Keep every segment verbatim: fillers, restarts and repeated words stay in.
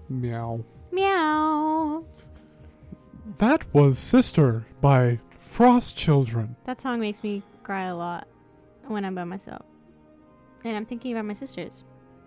Meow. Meow. That was Sister by Frost Children. That song makes me cry a lot when I'm by myself. And I'm thinking about my sisters.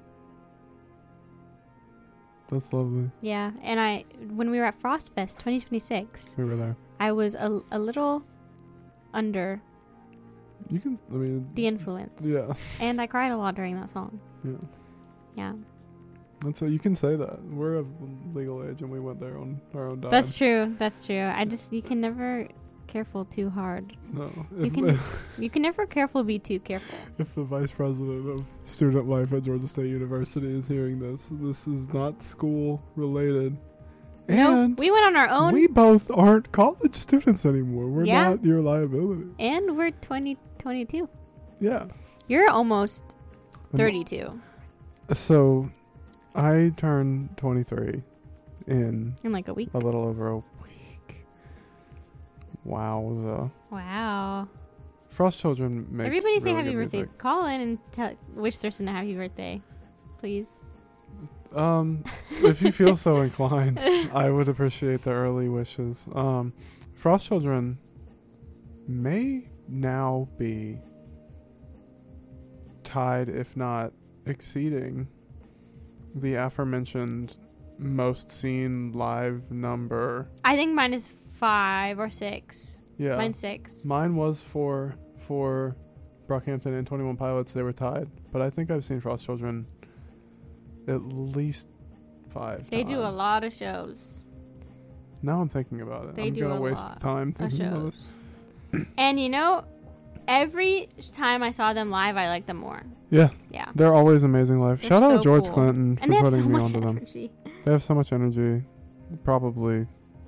That's lovely. Yeah, and I when we were at Frostfest twenty twenty-six, We were there. I was a, a little under You can, I mean... the influence. Yeah. And I cried a lot during that song. Yeah. Yeah. And so you can say that. We're of legal age and we went there on our own dime. That's true. That's true. I just, you can never careful too hard. No. You If, can you can never careful be too careful. if the vice president of student life at Georgia State University is hearing this, this is not school related. No, And we went on our own. we both aren't college students anymore. We're Yeah. not your liability. And we're twenty, twenty-two. Yeah. You're almost I'm- thirty-two So I turned twenty-three in in like a week. a little over a week. Wow. Wow. Frost Children makes Everybody say really happy good birthday. music. Call in and tell, wish Thurston a happy birthday. Please. Um, if you feel so inclined, I would appreciate the early wishes. Um, Frost Children may now be tied, if not exceeding, the aforementioned most seen live number. I think mine is five or six. Yeah, Mine's six. mine was for for Brockhampton and twenty-one Pilots. They were tied, but I think I've seen Frost Children at least five They times. do a lot of shows. Now I'm thinking about it. They I'm do gonna a waste lot time of thinking about it. shows. And you know, every time I saw them live, I liked them more. Yeah, Yeah. they're always amazing live. They're Shout out so George cool. Clinton for And they have putting so me much onto them. energy. They have so much energy, probably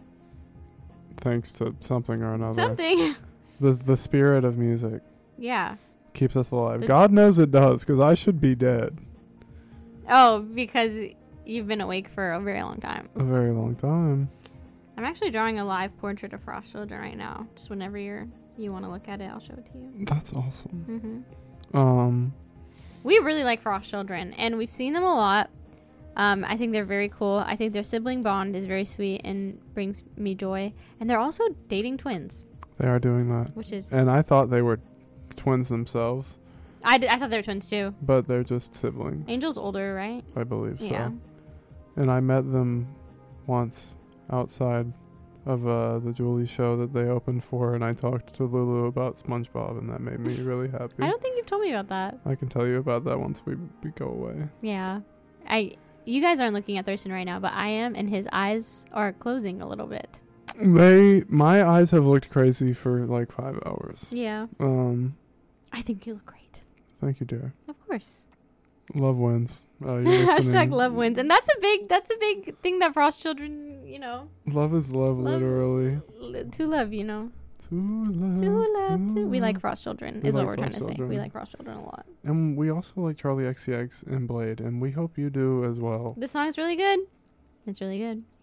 thanks to something or another. Something. The the spirit of music Yeah. keeps us alive. The- God knows it does, because I should be dead Oh, because you've been awake for a very long time. a very long time. I'm actually drawing a live portrait of Frost Children right now. Just whenever you're you want to look at it, I'll show it to you. That's awesome. hmm Um, We really like Frost Children, and we've seen them a lot. Um, I think they're very cool. I think their sibling bond is very sweet and brings me joy. And they're also dating twins, they are doing that, which is and I thought they were twins themselves, I, did, I thought they were twins too. but they're just siblings. Angel's older, right? I believe Yeah. so. And I met them once outside of uh, the Julie show that they opened for, and I talked to Lulu about SpongeBob, and that made me really happy. I don't think you've told me about that. I can tell you about that once we, we go away. Yeah. I you guys aren't looking at Thurston right now, but I am, and his eyes are closing a little bit. They, my eyes have looked crazy for like five hours. Yeah. Um, I think you look great. thank you, dear. Of course. Love wins. Uh, you're Hashtag listening. love wins. And that's a big that's a big thing that Frost Children, you know, Love is love, Love- literally. li- to love, you know. To love. To love, to. We love. like Frost Children, We is like what we're trying Frost to say. Children. We like Frost Children a lot. And we also like Charlie X C X and Blade, and we hope you do as well. This song's really good. It's really good.